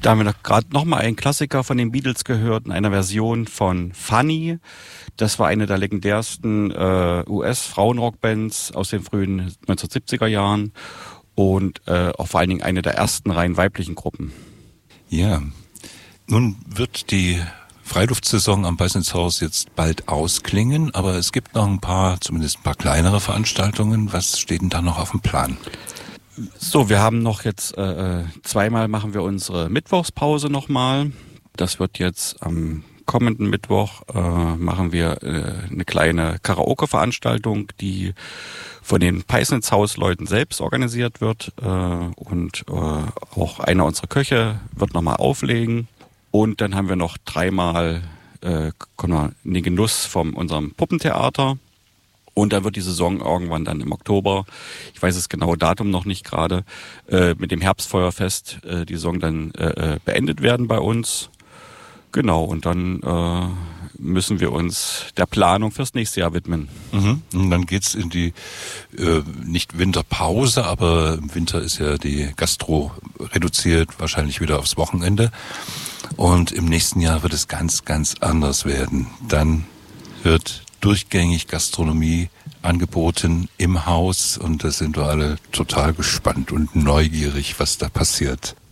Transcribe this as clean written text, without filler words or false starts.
Da haben wir gerade noch mal einen Klassiker von den Beatles gehört, in einer Version von Funny. Das war eine der legendärsten US-Frauenrockbands aus den frühen 1970er Jahren und auch vor allen Dingen eine der ersten rein weiblichen Gruppen. Ja, nun wird die Freiluftsaison am Beißenshaus jetzt bald ausklingen, aber es gibt noch zumindest ein paar kleinere Veranstaltungen. Was steht denn da noch auf dem Plan? So, wir haben noch jetzt zweimal machen wir unsere Mittwochspause nochmal. Das wird jetzt am kommenden Mittwoch machen wir eine kleine Karaoke-Veranstaltung, die von den Peißnitzhaus-Leuten selbst organisiert wird und auch einer unserer Köche wird nochmal auflegen. Und dann haben wir noch dreimal den Genuss von unserem Puppentheater. Und dann wird die Saison irgendwann dann im Oktober, ich weiß das genaue Datum noch nicht gerade, mit dem Herbstfeuerfest die Saison dann beendet werden bei uns. Genau, und dann müssen wir uns der Planung fürs nächste Jahr widmen. Mhm. Und dann geht's in die, nicht Winterpause, aber im Winter ist ja die Gastro reduziert, wahrscheinlich wieder aufs Wochenende. Und im nächsten Jahr wird es ganz, ganz anders werden. Dann wird durchgängig Gastronomie angeboten im Haus und da sind wir alle total gespannt und neugierig, was da passiert.